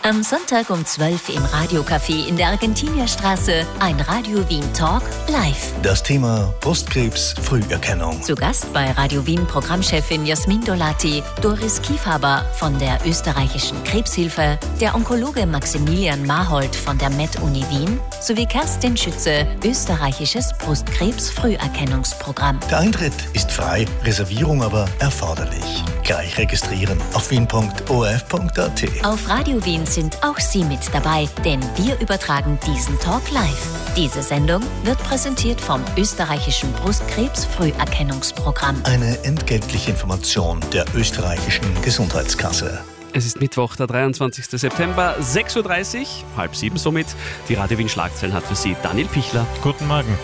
Am Sonntag um 12 im Radiocafé in der Argentinierstraße ein Radio Wien Talk live. Das Thema Brustkrebs-Früherkennung. Zu Gast bei Radio Wien Programmchefin Jasmin Dolati, Doris Kiefhaber von der österreichischen Krebshilfe, der Onkologe Maximilian Mahold von der Med-Uni Wien sowie Kerstin Schütze, österreichisches Brustkrebs-Früherkennungsprogramm. Der Eintritt ist frei, Reservierung aber erforderlich. Gleich registrieren auf wien.orf.at. Auf Radio Wien sind auch Sie mit dabei, denn wir übertragen diesen Talk live. Diese Sendung wird präsentiert vom österreichischen Brustkrebs-Früherkennungsprogramm. Eine entgeltliche Information der österreichischen Gesundheitskasse. Es ist Mittwoch, der 23. September, 6.30 Uhr, 6:30 somit. Die Radio Wien Schlagzeilen hat für Sie Daniel Pichler. Guten Morgen.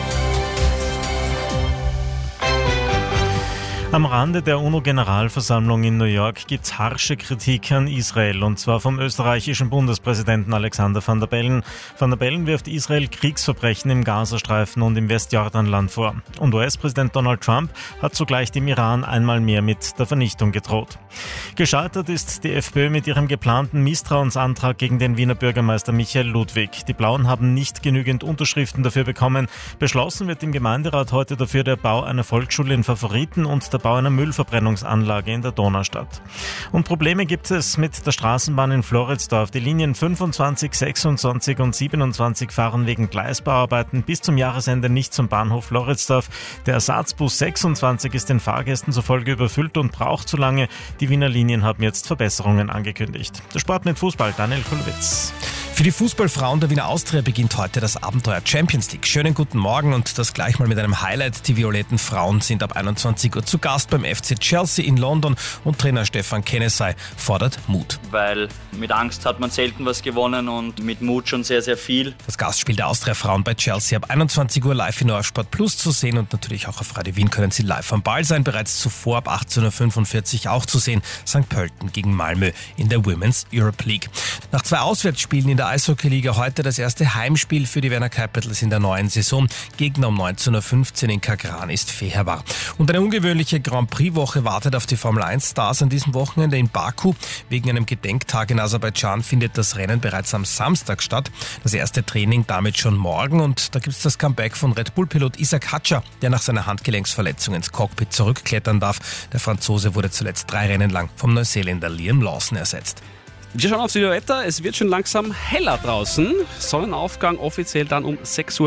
Am Rande der UNO-Generalversammlung in New York gibt es harsche Kritik an Israel, und zwar vom österreichischen Bundespräsidenten Alexander Van der Bellen. Van der Bellen wirft Israel Kriegsverbrechen im Gazastreifen und im Westjordanland vor. Und US-Präsident Donald Trump hat zugleich dem Iran einmal mehr mit der Vernichtung gedroht. Gescheitert ist die FPÖ mit ihrem geplanten Misstrauensantrag gegen den Wiener Bürgermeister Michael Ludwig. Die Blauen haben nicht genügend Unterschriften dafür bekommen. Beschlossen wird im Gemeinderat heute dafür der Bau einer Volksschule in Favoriten und der Bau einer Müllverbrennungsanlage in der Donaustadt. Und Probleme gibt es mit der Straßenbahn in Floridsdorf. Die Linien 25, 26 und 27 fahren wegen Gleisbauarbeiten bis zum Jahresende nicht zum Bahnhof Floridsdorf. Der Ersatzbus 26 ist den Fahrgästen zufolge überfüllt und braucht zu lange. Die Wiener Linien haben jetzt Verbesserungen angekündigt. Der Sport mit Fußball, Daniel Kulowitz. Für die Fußballfrauen der Wiener Austria beginnt heute das Abenteuer Champions League. Schönen guten Morgen und das gleich mal mit einem Highlight. Die violetten Frauen sind ab 21 Uhr zu Gast beim FC Chelsea in London und Trainer Stefan Kennesey fordert Mut. Weil mit Angst hat man selten was gewonnen und mit Mut schon sehr, sehr viel. Das Gastspiel der Austria-Frauen bei Chelsea ab 21 Uhr live in ORF Plus zu sehen und natürlich auch auf Radio Wien können Sie live am Ball sein. Bereits zuvor ab 18.45 Uhr auch zu sehen, St. Pölten gegen Malmö in der Women's Europe League. Nach 2 Auswärtsspielen in der Eishockey-Liga heute das erste Heimspiel für die Werner Capitals in der neuen Saison. Gegner um 19.15 Uhr in Kagran ist Fehervar. Und eine ungewöhnliche Grand Prix-Woche wartet auf die Formel-1-Stars an diesem Wochenende in Baku. Wegen einem Gedenktag in Aserbaidschan findet das Rennen bereits am Samstag statt. Das erste Training damit schon morgen und da gibt es das Comeback von Red Bull-Pilot Isaac Hadjar, der nach seiner Handgelenksverletzung ins Cockpit zurückklettern darf. Der Franzose wurde zuletzt 3 Rennen lang vom Neuseeländer Liam Lawson ersetzt. Wir schauen aufs Wetter. Es wird schon langsam heller draußen. Sonnenaufgang offiziell dann um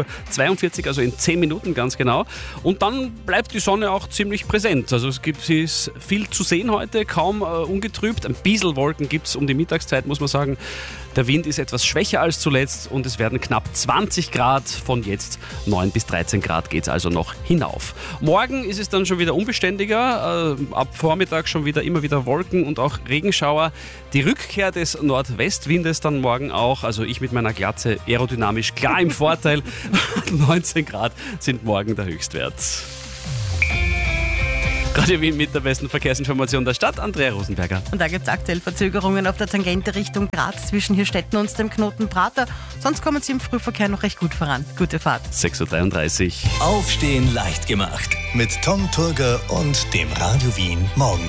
6.42 Uhr, also in 10 Minuten ganz genau. Und dann bleibt die Sonne auch ziemlich präsent. Also es ist viel zu sehen heute, kaum ungetrübt. Ein bisschen Wolken gibt es um die Mittagszeit, muss man sagen. Der Wind ist etwas schwächer als zuletzt und es werden knapp 20 Grad. Von jetzt 9 bis 13 Grad geht es also noch hinauf. Morgen ist es dann schon wieder unbeständiger. Ab Vormittag schon wieder immer wieder Wolken und auch Regenschauer. Die Rückkehr des Nordwestwindes dann morgen auch. Also ich mit meiner Glatze aerodynamisch klar im Vorteil. 19 Grad sind morgen der Höchstwert. Radio Wien mit der besten Verkehrsinformation der Stadt, Andrea Rosenberger. Und da gibt es aktuell Verzögerungen auf der Tangente Richtung Graz zwischen Hirstetten und dem Knoten Prater. Sonst kommen Sie im Frühverkehr noch recht gut voran. Gute Fahrt. 6.33 Uhr. Aufstehen leicht gemacht. Mit Tom Turger und dem Radio Wien Morgen.